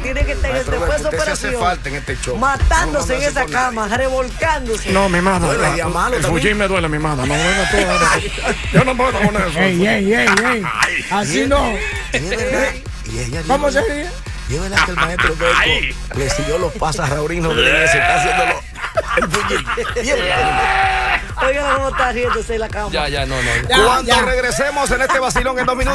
tiene que estar Maestro, después de usted se hace operación. falta en este show. Matándose No, en no esa hace por cama, revolcándose. No, mi madre. Duele, y a malo El también. fujín me duele, mi madre. No venga tú. Yo no puedo con eso. Ey. Así no. Y es verdad. Y ella ¿Cómo dijo, sería? y es verdad que el maestro Beco le siguió los pasos a Raurino de se está haciendo el fujín. Y es verdad. Oigan cómo está riéndose en la cama. Ya, no. Cuando regresemos en este vacilón en 2 minutos.